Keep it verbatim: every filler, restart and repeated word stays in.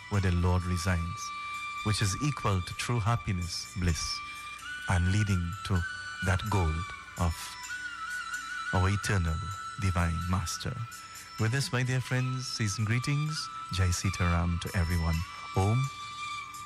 where the Lord resides, which is equal to true happiness, bliss, and leading to that goal of our eternal divine master. With this, my dear friends, season greetings. Jai Sitaram to everyone. Om